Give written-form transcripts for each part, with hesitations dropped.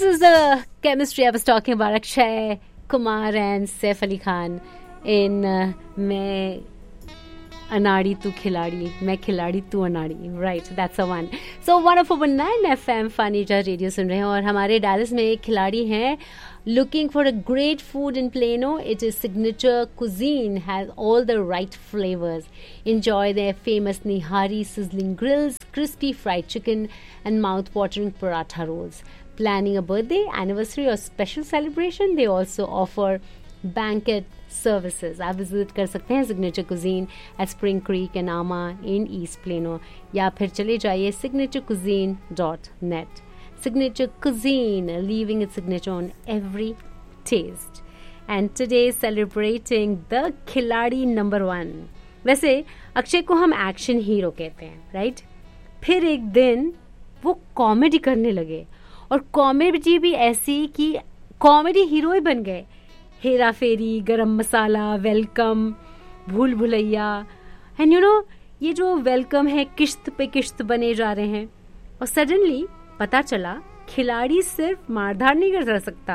this is the chemistry I was talking about. Akshay Kumar and Saif Ali Khan in मैं अनाड़ी तू खिलाड़ी, मैं खिलाड़ी तू अनाड़ी, right, that's a one. So 104.9 FM फानीजा radio सुन रहे हैं और हमारे डायलिस में एक खिलाड़ी हैं looking for a great food in Plano. It is signature cuisine, has all the right flavors. Enjoy their famous Nihari sizzling grills, crispy fried chicken and mouth-watering paratha rolls. Planning a birthday, anniversary or special celebration, they also offer banquet services. आप visit कर सकते हैं signature cuisine eight spring creek and आमा इन east plano, या फिर चले जाइए signaturcuisine.net. Signature cuisine, leaving its signature on every taste. And today celebrating the खिलाड़ी नंबर 1. वैसे अक्षय को हम एक्शन हीरो कहते हैं, राइट? फिर एक दिन वो कॉमेडी करने लगे और कॉमेडी भी ऐसी कि कॉमेडी हीरो ही बन गए. हेरा फेरी, गरम मसाला, वेलकम, भूल भुलैया, एंड यू नो ये जो वेलकम है किश्त पे किश्त बने जा रहे हैं. और सडनली पता चला खिलाड़ी सिर्फ मारधार नहीं कर सकता,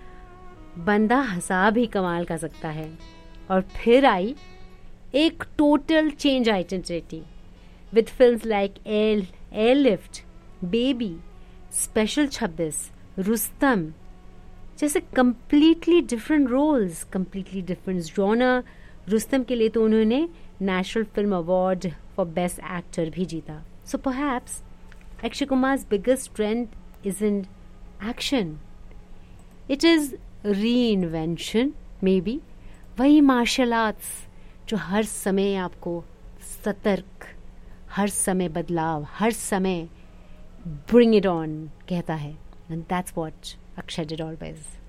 बंदा हंसा भी कमाल कर सकता है. और फिर आई एक total change identity with films like airlift, baby, special 26, Rustam, जैसे completely different roles, completely different genre. Rustam के लिए तो उन्होंने national film award for best actor भी जीता. सो perhaps Akshay Kumar's biggest strength isn't action. It is reinvention, maybe. वही martial arts जो हर समय आपको सतर्क, हर समय बदलाव, हर समय bring it on कहता है. And that's what Akshay did always.